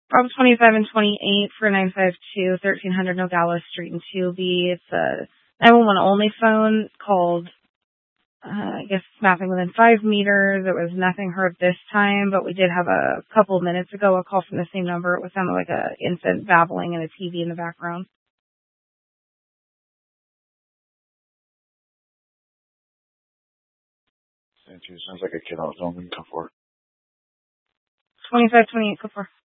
Problem 25 and 28 for 952 1300 Nogales Street in 2B. It's a 911 only phone called, I guess, mapping within 5 meters. There was nothing heard this time, but we did have a couple minutes ago a call from the same number. It sounded like an infant babbling and a TV in the background. Sounds like a kid on the phone. We can come forward. 2528, go for it.